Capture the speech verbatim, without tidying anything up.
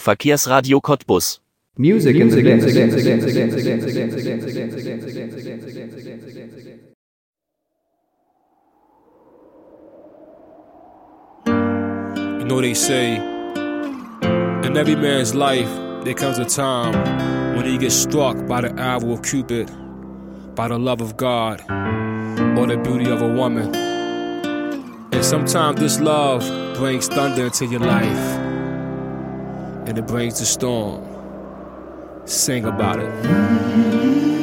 Verkehrsradio Cottbus. Music in the Ghetto. You know they say, in every man's life, there comes a time when he gets struck by the arrow of Cupid, by the love of God, or the beauty of a woman. And sometimes this love brings thunder into your life, and it brings the storm. Sing about it.